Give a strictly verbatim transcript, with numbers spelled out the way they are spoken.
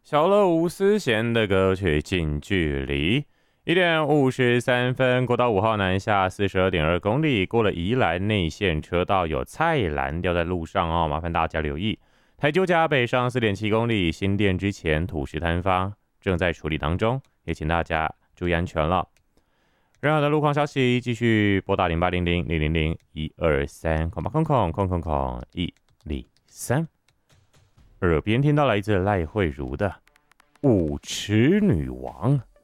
小乐无思贤的歌曲《近距离》。一点五十三分，国道五号南下四十二点二公里，过了宜兰内线车道有菜篮掉在路上哦，麻烦大家留意。台九甲北上四点七公里，新店之前土石坍方正在处理当中，也请大家注意安全了。任何的路况消息，继续拨打零八零零零零零一二三空八空空空空空一零三。耳边听到来自赖慧茹的《舞池女王》。